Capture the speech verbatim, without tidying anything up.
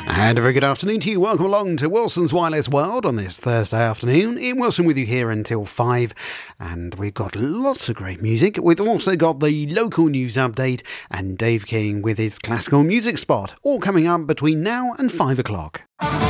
And a very good afternoon to you. Welcome along to Wilson's Wireless World on this Thursday afternoon. Ian Wilson with you here until five. And we've got lots of great music. We've also got the local news update and Dave King with his classical music spot. All coming up between now and five o'clock.